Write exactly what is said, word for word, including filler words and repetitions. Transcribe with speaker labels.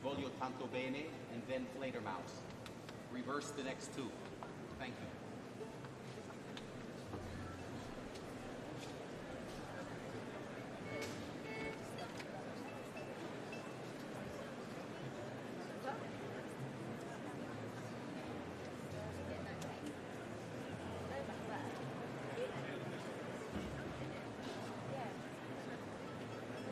Speaker 1: Voglio tanto bene, and then Fledermaus. Reverse the next two. Thank you.